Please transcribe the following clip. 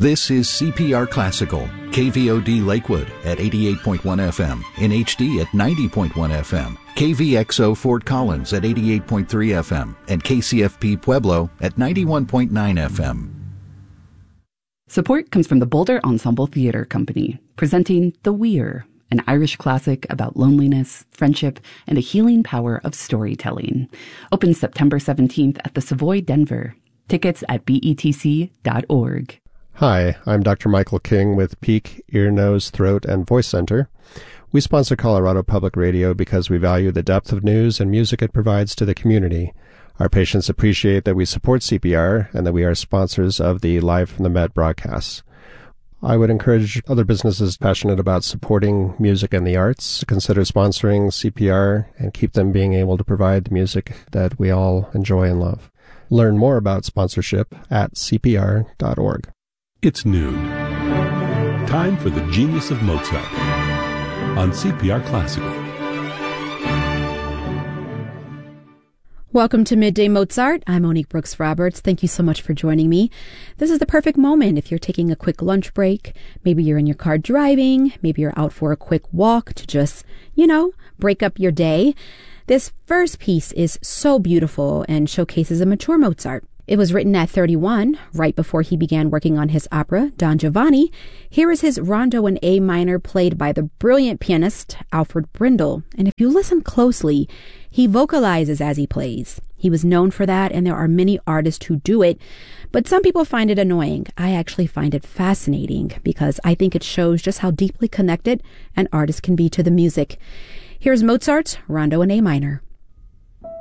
This is CPR Classical, KVOD Lakewood at 88.1 FM, in HD at 90.1 FM, KVXO Fort Collins at 88.3 FM, and KCFP Pueblo at 91.9 FM. Support comes from the Boulder Ensemble Theatre Company, presenting The Weir, an Irish classic about loneliness, friendship, and the healing power of storytelling. Opens September 17th at the Savoy, Denver. Tickets at betc.org. Hi, I'm Dr. Michael King with Peak, Ear, Nose, Throat, and Voice Center. We sponsor Colorado Public Radio because we value the depth of news and music it provides to the community. Our patients appreciate that we support CPR and that we are sponsors of the Live from the Med broadcasts. I would encourage other businesses passionate about supporting music and the arts to consider sponsoring CPR and keep them being able to provide the music that we all enjoy and love. Learn more about sponsorship at cpr.org. It's noon. Time for the Genius of Mozart on CPR Classical. Welcome to Midday Mozart. I'm Monique Brooks Roberts. Thank you so much for joining me. This is the perfect moment if you're taking a quick lunch break. Maybe you're in your car driving. Maybe you're out for a quick walk to just, break up your day. This first piece is so beautiful and showcases a mature Mozart. It was written at 31, right before he began working on his opera, Don Giovanni. Here is his rondo in A minor, played by the brilliant pianist Alfred Brindle. And if you listen closely, he vocalizes as he plays. He was known for that, and there are many artists who do it. But some people find it annoying. I actually find it fascinating because I think it shows just how deeply connected an artist can be to the music. Here's Mozart's Rondo in A minor.